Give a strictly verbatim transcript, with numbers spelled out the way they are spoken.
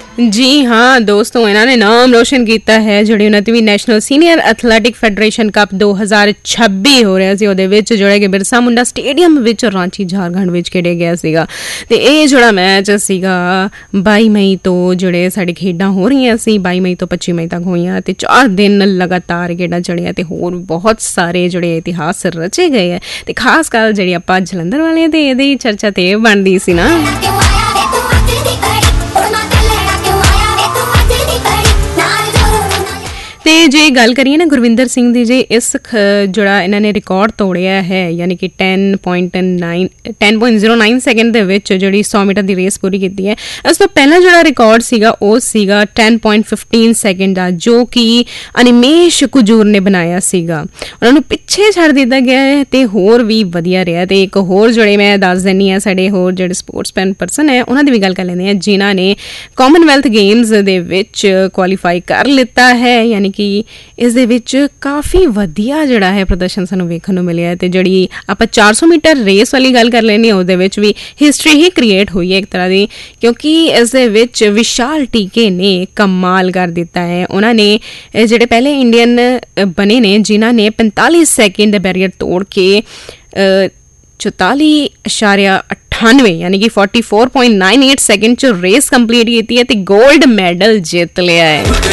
जी हाँ दोस्तों, इन्होंने नाम रोशन किया है ਜਿਹੜੀ ਉਨੱਤਵੀਂ national senior athletic federation cup ਦੋ ਹਜ਼ਾਰ ਛੱਬੀ ਹੋ ਰਿਹਾ ਸੀ। ਉਹਦੇ ਵਿੱਚ ਜਿਹੜਾ ਕਿ ਬਿਰਸਾ ਮੁੰਡਾ ਸਟੇਡੀਅਮ ਵਿੱਚ ਰਾਂਚੀ ਝਾਰਖੰਡ ਵਿੱਚ ਖੇਡਿਆ ਗਿਆ ਸੀਗਾ। ਤੇ ਇਹ ਜਿਹੜਾ ਮੈਚ ਸੀਗਾ ਬਾਈ ਮਈ ਤੋਂ ਜਿਹੜੇ ਸਾਡੀ ਖੇਡਾਂ ਹੋ ਰਹੀਆਂ ਸੀ, ਬਾਈ ਮਈ ਤੋਂ ਪੱਚੀ ਮਈ ਤੱਕ ਹੋਈਆਂ ਤੇ ਚਾਰ ਦਿਨ ਲਗਾਤਾਰ ਖੇਡਾਂ ਚੜੀਆਂ ਤੇ ਹੋਰ ਬਹੁਤ ਸਾਰੇ ਜਿਹੜੇ ਇਤਿਹਾਸ ਰਚੇ ਗਏ ਹੈ। ਤੇ ਖਾਸ ਗੱਲ ਜਿਹੜੀ ਆਪਾਂ ਜਲੰਧਰ ਵਾਲਿਆਂ ਤੇ ਇਹਦੀ ਚਰਚਾ ਤੇ ਬਣਦੀ ਸੀ ਨਾ। ਤੇ ਜੇ ਗੱਲ ਕਰੀਏ ਨਾ ਗੁਰਵਿੰਦਰ ਸਿੰਘ ਦੀ, ਜੇ ਇਸ ਜਿਹੜਾ ਇਹਨਾਂ ਨੇ ਰਿਕਾਰਡ ਤੋੜਿਆ ਹੈ ਯਾਨੀ ਕਿ ten point nine ten point zero nine second ਦੇ ਵਿੱਚ ਜਿਹੜੀ ਸੌ ਮੀਟਰ ਦੀ ਰੇਸ ਪੂਰੀ ਕੀਤੀ ਹੈ। ਇਸ ਤੋਂ ਪਹਿਲਾਂ ਜਿਹੜਾ ਰਿਕਾਰਡ ਸੀਗਾ ਉਹ ਸੀਗਾ ਟੈਨ ਪੁਆਇੰਟ ਫਿਫਟੀਨ ਸੈਕਿੰਡ ਦਾ, ਜੋ ਕਿ ਅਨਿਮੇਸ਼ ਕੁਜੂਰ ਨੇ ਬਣਾਇਆ ਸੀਗਾ। ਉਹਨਾਂ ਨੂੰ ਪਿੱਛੇ ਛੱਡ ਦਿੱਤਾ ਗਿਆ ਹੈ ਤੇ ਹੋਰ ਵੀ ਵਧੀਆ ਰਿਹਾ। ਤੇ ਇੱਕ ਹੋਰ ਜਿਹੜੇ ਮੈਂ ਦੱਸ ਦਿੰਦੀ ਹਾਂ, ਸਾਡੇ ਹੋਰ ਜਿਹੜੇ ਸਪੋਰਟਸਮੈਨ ਪਰਸਨ ਹੈ ਉਹਨਾਂ ਦੀ ਵੀ ਗੱਲ ਕਰ ਲੈਂਦੇ ਹਾਂ, ਜਿਨ੍ਹਾਂ ਨੇ ਕਾਮਨਵੈਲਥ ਗੇਮਸ ਦੇ ਵਿੱਚ ਕੁਆਲੀਫਾਈ ਕਰ ਲਿੱਤਾ ਹੈ। ਯਾਨੀ ਕਿ ਇਸ ਦੇ ਵਿੱਚ ਕਾਫੀ ਵਧੀਆ ਜਿਹੜਾ ਹੈ ਪ੍ਰਦਰਸ਼ਨ ਸਾਨੂੰ ਵੇਖਣ ਨੂੰ ਮਿਲਿਆ। ਤੇ ਜਿਹੜੀ ਆਪਾਂ ਚਾਰ ਸੌ ਮੀਟਰ ਰੇਸ ਵਾਲੀ ਗੱਲ ਕਰ ਲੈਂਦੇ ਹਾਂ, ਉਹਦੇ ਵਿੱਚ ਵੀ ਹਿਸਟਰੀ ਹੀ ਕ੍ਰੀਏਟ ਹੋਈ ਹੈ ਇੱਕ ਤਰ੍ਹਾਂ ਦੀ, ਕਿਉਂਕਿ ਇਸ ਦੇ ਵਿੱਚ ਵਿਸ਼ਾਲ ਟੀਕੇ ਨੇ ਕਮਾਲ ਕਰ ਦਿੱਤਾ ਹੈ। ਉਹਨਾਂ ਨੇ ਜਿਹੜੇ ਪਹਿਲੇ ਇੰਡੀਅਨ ਬਣੇ ਨੇ ਜਿਨ੍ਹਾਂ ਨੇ ਪੈਂਤਾਲੀ ਸੈਕਿੰਡ ਦਾ ਬੈਰੀਅਰ ਤੋੜ ਕੇ ਚੁਤਾਲੀ ਇਸ਼ਾਰਿਆ ਅਠਾਨਵੇਂ ਯਾਨੀ ਕਿ forty four point nine eight second 'ਚ ਰੇਸ ਕੰਪਲੀਟ ਕੀਤੀ ਹੈ ਤੇ ਗੋਲਡ ਮੈਡਲ ਜਿੱਤ ਲਿਆ ਹੈ।